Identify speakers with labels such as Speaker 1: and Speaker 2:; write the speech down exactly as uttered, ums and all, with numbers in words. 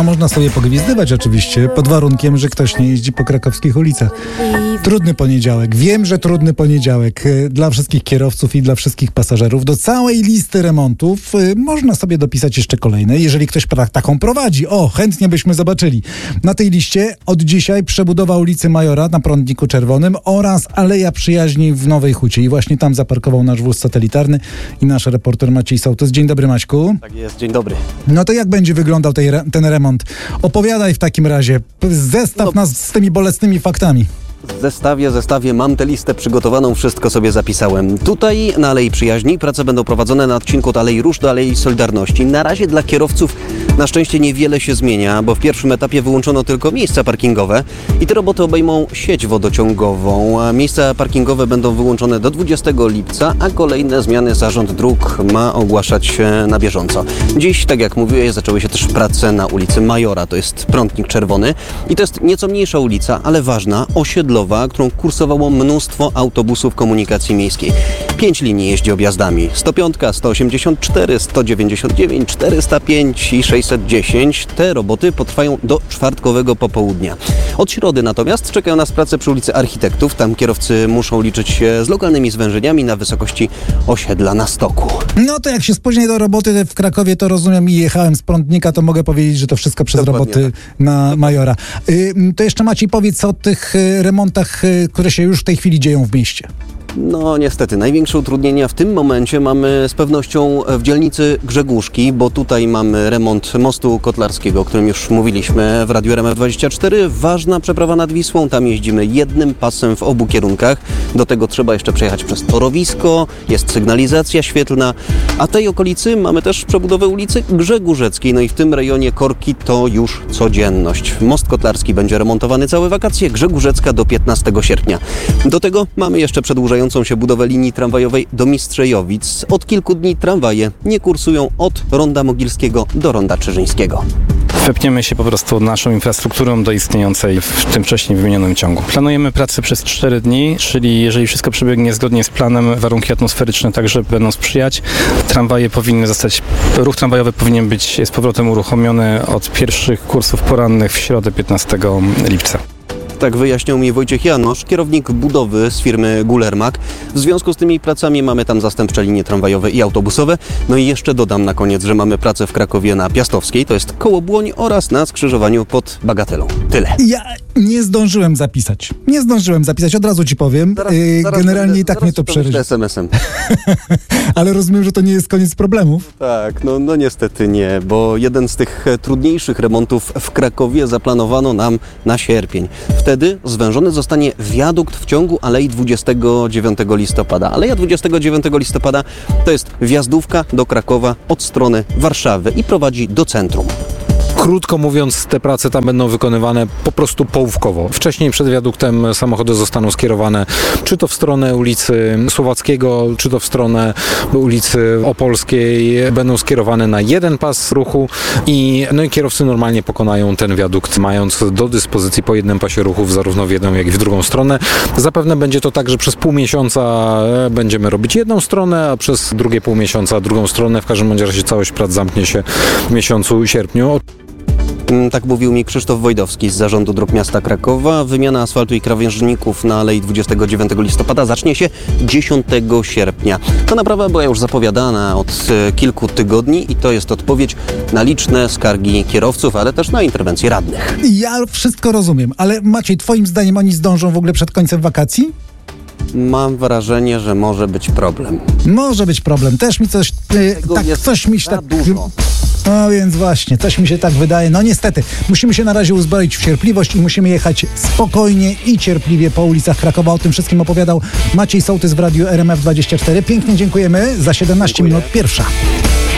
Speaker 1: można sobie pogwizdywać oczywiście, pod warunkiem, że ktoś nie jeździ po krakowskich ulicach. Trudny poniedziałek. Wiem, że trudny poniedziałek dla wszystkich kierowców i dla wszystkich pasażerów. Do całej listy remontów można sobie dopisać jeszcze kolejne, jeżeli ktoś taką prowadzi. O, chętnie byśmy zobaczyli. Na tej liście od dzisiaj przebudowa ulicy Majora na Prądniku Czerwonym oraz Aleja Przyjaźni w Nowej Hucie. I właśnie tam zaparkował nasz wóz satelitarny i nasz reporter Maciej Sołtys. Dzień dobry, Maćku.
Speaker 2: Tak jest, dzień dobry.
Speaker 1: No to jak będzie wyglądał tej, ten remont? Opowiadaj w takim razie. Zestaw no. nas z tymi bolesnymi faktami.
Speaker 2: W zestawie, zestawie mam tę listę przygotowaną, wszystko sobie zapisałem. Tutaj na Alei Przyjaźni prace będą prowadzone na odcinku od Alei Róż do Alei Solidarności. Na razie dla kierowców na szczęście niewiele się zmienia, bo w pierwszym etapie wyłączono tylko miejsca parkingowe i te roboty obejmą sieć wodociągową. Miejsca parkingowe będą wyłączone do dwudziestego lipca, a kolejne zmiany Zarząd Dróg ma ogłaszać na bieżąco. Dziś, tak jak mówiłem, zaczęły się też prace na ulicy Majora, to jest Prądnik Czerwony i to jest nieco mniejsza ulica, ale ważna, osiedlowa, którą kursowało mnóstwo autobusów komunikacji miejskiej. Pięć linii jeździ objazdami. sto pięć, sto osiemdziesiąt cztery, sto dziewięćdziesiąt dziewięć, czterysta pięć i sześćset dziesięć. Te roboty potrwają do czwartkowego popołudnia. Od środy natomiast czekają nas prace przy ulicy Architektów. Tam kierowcy muszą liczyć się z lokalnymi zwężeniami na wysokości osiedla na Stoku.
Speaker 1: No to jak się spóźnię do roboty w Krakowie, to rozumiem i jechałem z Prądnika, to mogę powiedzieć, że to wszystko przez Dokładnie roboty tak. na Majora. Y, to jeszcze Maciej, powiedz o tych remontach, które się już w tej chwili dzieją w mieście.
Speaker 2: No niestety, największe utrudnienia w tym momencie mamy z pewnością w dzielnicy Grzegórzki, bo tutaj mamy remont mostu kotlarskiego, o którym już mówiliśmy w Radiu R M F dwadzieścia cztery. Ważna przeprawa nad Wisłą, tam jeździmy jednym pasem w obu kierunkach. Do tego trzeba jeszcze przejechać przez torowisko, jest sygnalizacja świetlna, a tej okolicy mamy też przebudowę ulicy Grzegórzeckiej. No i w tym rejonie korki to już codzienność. Most kotlarski będzie remontowany całe wakacje, Grzegórzecka do piętnastego sierpnia. Do tego mamy jeszcze przedłużającą się budowę linii tramwajowej do Mistrzejowic. Od kilku dni tramwaje nie kursują od Ronda Mogilskiego do Ronda Czyżyńskiego.
Speaker 3: Wepniemy się po prostu naszą infrastrukturą do istniejącej w tym wcześniej wymienionym ciągu. Planujemy pracę przez cztery dni, czyli jeżeli wszystko przebiegnie zgodnie z planem, warunki atmosferyczne także będą sprzyjać. Tramwaje powinny zostać, ruch tramwajowy powinien być z powrotem uruchomiony od pierwszych kursów porannych w środę piętnastego lipca.
Speaker 2: Tak wyjaśniał mi Wojciech Janosz, kierownik budowy z firmy Gulermak. W związku z tymi pracami mamy tam zastępcze linie tramwajowe i autobusowe. No i jeszcze dodam na koniec, że mamy pracę w Krakowie na Piastowskiej, to jest koło Błoń, oraz na skrzyżowaniu pod Bagatelą. Tyle.
Speaker 1: Ja nie zdążyłem zapisać. Nie zdążyłem zapisać, od razu ci powiem.
Speaker 2: Zaraz,
Speaker 1: yy,
Speaker 2: zaraz
Speaker 1: Generalnie
Speaker 2: będę,
Speaker 1: i tak mnie to przerazi.
Speaker 2: es em esem.
Speaker 1: Ale rozumiem, że to nie jest koniec problemów.
Speaker 2: Tak, no, no niestety nie, bo jeden z tych trudniejszych remontów w Krakowie zaplanowano nam na sierpień. Wtedy zwężony zostanie wiadukt w ciągu Alei dwudziestego dziewiątego listopada. Aleja dwudziestego dziewiątego listopada to jest wjazdówka do Krakowa od strony Warszawy i prowadzi do centrum.
Speaker 4: Krótko mówiąc, te prace tam będą wykonywane po prostu połówkowo. Wcześniej przed wiaduktem samochody zostaną skierowane czy to w stronę ulicy Słowackiego, czy to w stronę ulicy Opolskiej. Będą skierowane na jeden pas ruchu i, no i kierowcy normalnie pokonają ten wiadukt, mając do dyspozycji po jednym pasie ruchów zarówno w jedną, jak i w drugą stronę. Zapewne będzie to tak, że przez pół miesiąca będziemy robić jedną stronę, a przez drugie pół miesiąca drugą stronę. W każdym razie całość prac zamknie się w miesiącu sierpniu.
Speaker 2: Tak mówił mi Krzysztof Wojdowski z Zarządu Dróg Miasta Krakowa. Wymiana asfaltu i krawężników na Alei dwudziestego dziewiątego listopada zacznie się dziesiątego sierpnia. Ta naprawa była już zapowiadana od kilku tygodni i to jest odpowiedź na liczne skargi kierowców, ale też na interwencje radnych.
Speaker 1: Ja wszystko rozumiem, ale Maciej, twoim zdaniem oni zdążą w ogóle przed końcem wakacji?
Speaker 2: Mam wrażenie, że może być problem.
Speaker 1: Może być problem. Też mi coś... Yy, tak, coś mi się tak...
Speaker 2: dużo.
Speaker 1: No więc właśnie, coś mi się tak wydaje. No niestety, musimy się na razie uzbroić w cierpliwość i musimy jechać spokojnie i cierpliwie po ulicach Krakowa. O tym wszystkim opowiadał Maciej Sołtys w Radiu R M F dwadzieścia cztery. Pięknie dziękujemy. Za siedemnaście
Speaker 2: Dziękuję.
Speaker 1: minut pierwsza.